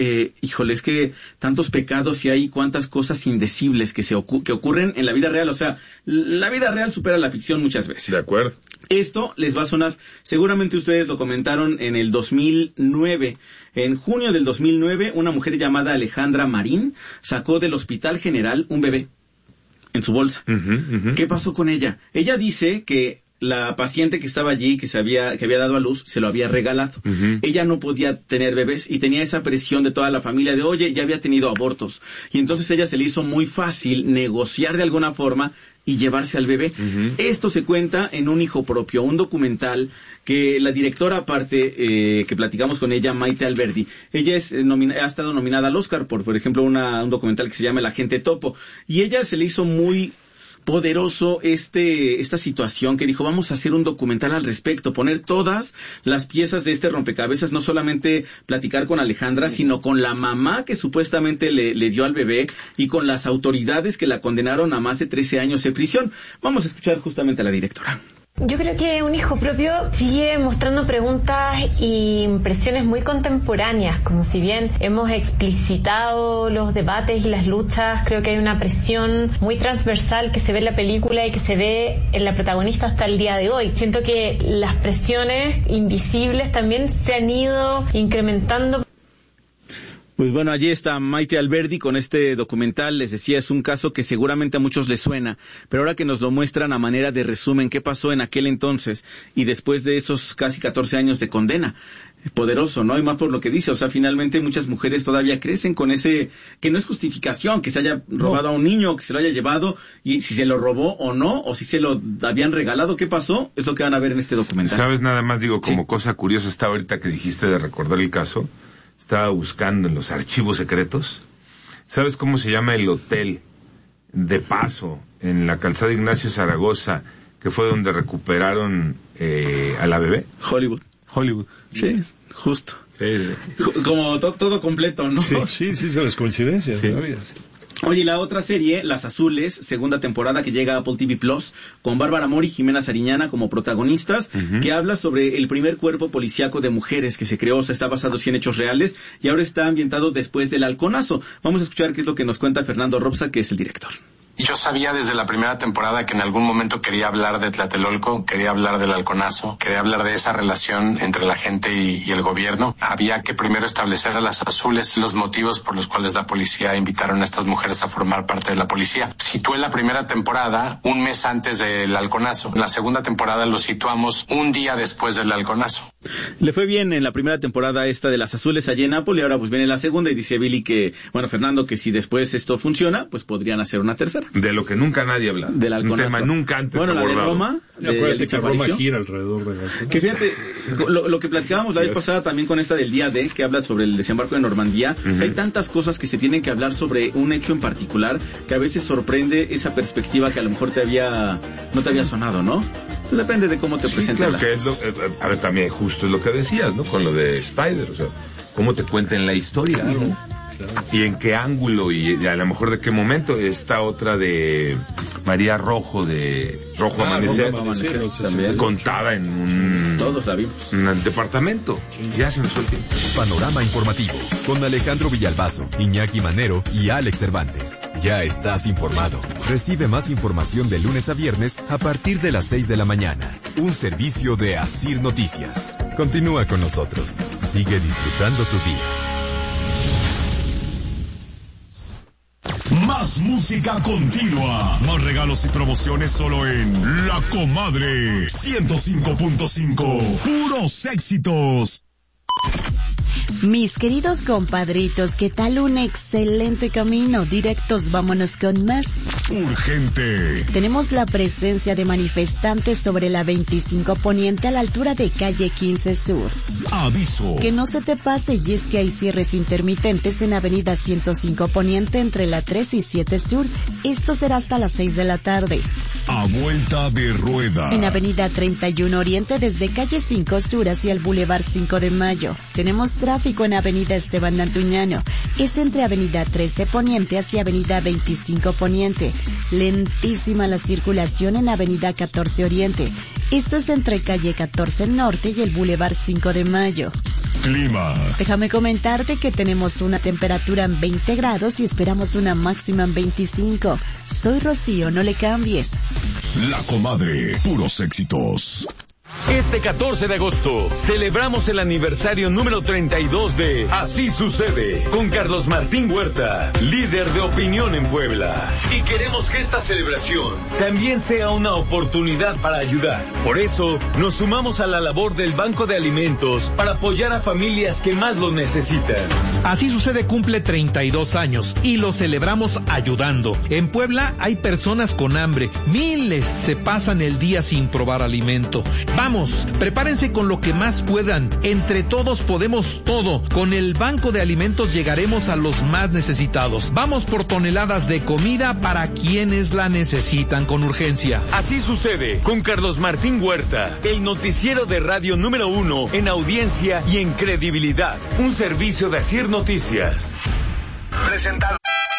híjole, es que tantos pecados y hay cuantas cosas indecibles que que ocurren en la vida real. O sea, la vida real supera la ficción muchas veces. De acuerdo. Esto les va a sonar. Seguramente ustedes lo comentaron en el 2009. En junio del 2009, una mujer llamada Alejandra Marín sacó del Hospital General un bebé en su bolsa. ¿Qué pasó con ella? Ella dice que la paciente que estaba allí, que había dado a luz, se lo había regalado. Ella no podía tener bebés y tenía esa presión de toda la familia de, oye, ya había tenido abortos. Y entonces ella se le hizo muy fácil negociar de alguna forma y llevarse al bebé. Esto se cuenta en Un hijo propio, un documental que la directora, aparte, que platicamos con ella, Maite Alberdi, ella ha estado nominada al Oscar por ejemplo, un documental que se llama El agente topo. Y ella se le hizo muy poderoso esta situación que dijo, vamos a hacer un documental al respecto, poner todas las piezas de este rompecabezas, no solamente platicar con Alejandra, sino con la mamá que supuestamente le dio al bebé y con las autoridades que la condenaron a más de 13 años de prisión. Vamos a escuchar justamente a la directora. Yo creo que Un hijo propio sigue mostrando preguntas e impresiones muy contemporáneas, como si bien hemos explicitado los debates y las luchas, creo que hay una presión muy transversal que se ve en la película y que se ve en la protagonista hasta el día de hoy. Siento que las presiones invisibles también se han ido incrementando. Pues bueno, allí está Maite Alberdi con este documental. Les decía, es un caso que seguramente a muchos les suena, pero ahora que nos lo muestran a manera de resumen, qué pasó en aquel entonces y después de esos casi 14 años de condena. Poderoso, ¿no? Y más por lo que dice, o sea, finalmente muchas mujeres todavía crecen con ese, que no es justificación, que se haya robado a un niño, que se lo haya llevado, y si se lo robó o no, o si se lo habían regalado, ¿qué pasó? Es lo que van a ver en este documental. ¿Sabes? Nada más digo, como cosa curiosa, está ahorita que dijiste de recordar el caso, estaba buscando en los archivos secretos. ¿Sabes cómo se llama el hotel de Paso en la calzada Ignacio Zaragoza, que fue donde recuperaron a la bebé? Hollywood. Sí, justo. Sí. Como todo completo, ¿no? Sí, son las coincidencias. Sí. ¿No? Oye, la otra serie, Las Azules, segunda temporada que llega a Apple TV Plus, con Bárbara Mori y Jimena Sariñana como protagonistas, que habla sobre el primer cuerpo policíaco de mujeres que se creó, o sea, está basado en hechos reales, y ahora está ambientado después del Halconazo. Vamos a escuchar qué es lo que nos cuenta Fernando Robsa, que es el director. Yo sabía desde la primera temporada que en algún momento quería hablar de Tlatelolco, quería hablar del Halconazo, quería hablar de esa relación entre la gente y el gobierno. Había que primero establecer a Las Azules los motivos por los cuales la policía invitaron a estas mujeres a formar parte de la policía. Situé la primera temporada un mes antes del Halconazo. En la segunda temporada lo situamos un día después del Halconazo. Le fue bien en la primera temporada esta de Las Azules allí en Apple, y ahora pues viene la segunda, y dice Billy Fernando, que si después esto funciona, pues podrían hacer una tercera. De lo que nunca nadie habla. Del Halconazo. Un tema nunca antes abordado. La de Roma. Acuérdate que Roma gira alrededor de eso. Que fíjate, lo que platicábamos la vez pasada también con esta del día D, que habla sobre el desembarco de Normandía. O sea, hay tantas cosas que se tienen que hablar sobre un hecho en particular que a veces sorprende esa perspectiva que a lo mejor no te había sonado, ¿no? Entonces depende de cómo te presenten las cosas. A ver, también justo es lo que decías, ¿no? Con lo de Spider, o sea, cómo te cuenten la historia, ¿no? Y en qué ángulo y a lo mejor de qué momento. Esta otra de María Rojo, de Rojo Amanecer, también contada en todos la vimos. Un departamento. Ya se nos fue el tiempo. Panorama informativo con Alejandro Villalbazo, Iñaki Manero y Alex Cervantes. Ya estás informado. Recibe más información de lunes a viernes a partir de las 6 de la mañana. Un servicio de Asir Noticias. Continúa con nosotros. Sigue disfrutando tu día. Más música continua. Más regalos y promociones solo en La Comadre 105.5. Puros éxitos. Mis queridos compadritos, ¿qué tal? Un excelente camino. Directos, vámonos con más. Urgente. Tenemos la presencia de manifestantes sobre la 25 Poniente a la altura de calle 15 Sur. Aviso. Que no se te pase, y es que hay cierres intermitentes en avenida 105 Poniente entre la 3 y 7 Sur. Esto será hasta las 6 de la tarde. A vuelta de rueda. En avenida 31 Oriente desde calle 5 Sur hacia el Boulevard 5 de Mayo. Tenemos tráfico en avenida Esteban Antuñano. Es entre avenida 13 Poniente hacia avenida 25 Poniente. Lentísima la circulación en avenida 14 Oriente. Esto es entre calle 14 Norte y el Boulevard 5 de Mayo. clima. Déjame comentarte que tenemos una temperatura en 20 grados y esperamos una máxima en 25. Soy Rocío, no le cambies. La Comadre, puros éxitos. Este 14 de agosto celebramos el aniversario número 32 de Así Sucede con Carlos Martín Huerta, líder de opinión en Puebla. Y queremos que esta celebración también sea una oportunidad para ayudar. Por eso nos sumamos a la labor del Banco de Alimentos para apoyar a familias que más lo necesitan. Así Sucede cumple 32 años y lo celebramos ayudando. En Puebla hay personas con hambre. Miles se pasan el día sin probar alimento. Vamos, prepárense con lo que más puedan. Entre todos podemos todo. Con el Banco de Alimentos llegaremos a los más necesitados. Vamos por toneladas de comida para quienes la necesitan con urgencia. Así Sucede con Carlos Martín Huerta, el noticiero de radio número 1 en audiencia y en credibilidad. Un servicio de Asir Noticias. Presentado